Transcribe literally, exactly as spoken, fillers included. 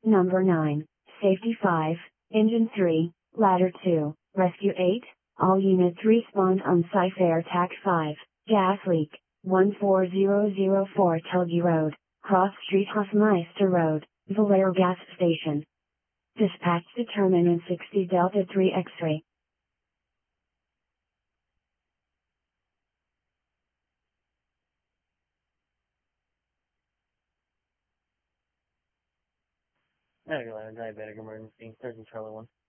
Number nine, Safety five, Engine three, Ladder two, Rescue eight, all units respond on Cypher Attack five, gas leak, one four zero zero four Telgi Road, Cross Street Hofmeister Road, Valero Gas Station. Dispatch determinant sixty Delta three X-ray. Regular diabetic emergency, thirteen Charlie one.